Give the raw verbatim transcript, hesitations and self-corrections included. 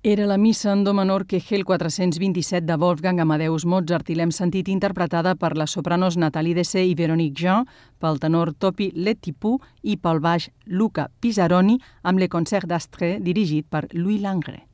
Era la missa en do menor que G quatre-cents vint-i-set de Wolfgang Amadeus Mozart i l'hem sentit interpretada per les sopranos Nathalie Dessay i Véronique Jean, pel tenor Topi Letipou i pel baix Luca Pisaroni amb le concert d'Astre dirigit per Louis Langret.